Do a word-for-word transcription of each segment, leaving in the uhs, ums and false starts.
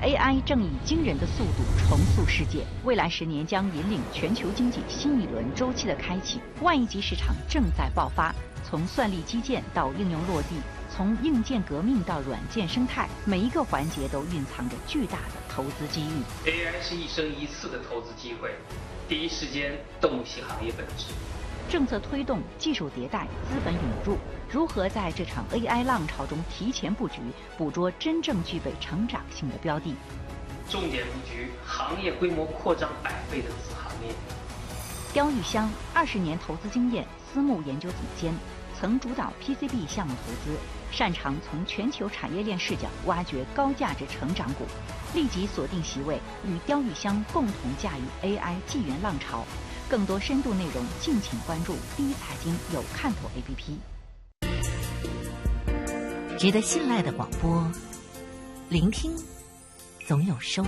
A I 正以惊人的速度重塑世界，未来十年将引领全球经济新一轮周期的开启。万亿级市场正在爆发，从算力基建到应用落地，从硬件革命到软件生态，每一个环节都蕴藏着巨大的投资机遇。 A I 是一生一次的投资机会，第一时间洞悉行业本质。 政策推动、技术迭代、资本涌入，如何在这场 A I 浪潮中提前布局，捕捉真正具备成长性的标的？ 重点布局行业规模扩张百倍的子行业。 刁玉香二十年投资经验，私募研究总监，曾主导 P C B 项目投资，擅长从全球产业链视角挖掘高价值成长股。立即锁定席位，与刁玉香共同驾驭 A I 纪元浪潮。更多深度内容，敬请关注第一财经有看头 A P P。 值得信赖的广播，聆听总有收获。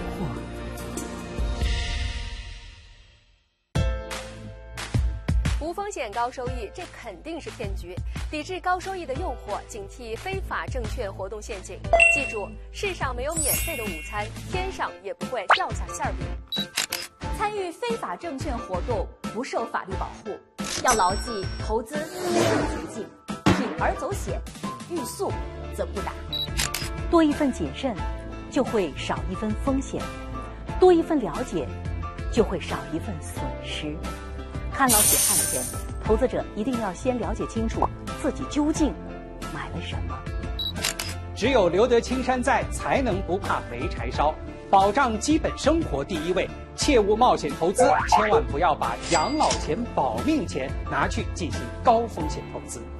无风险高收益，这肯定是骗局。抵制高收益的诱惑，警惕非法证券活动陷阱。记住，世上没有免费的午餐，天上也不会掉下馅饼。 参与非法证券活动不受法律保护，要牢记投资没有捷径，铤而走险，欲速则不达。 多一份谨慎，就会少一分风险；多一份了解，就会少一份损失。看牢血汗钱，投资者一定要先了解清楚自己究竟买了什么。 只有留得青山在，才能不怕没柴烧。保障基本生活第一位，切勿冒险投资，千万不要把养老钱、保命钱拿去进行高风险投资。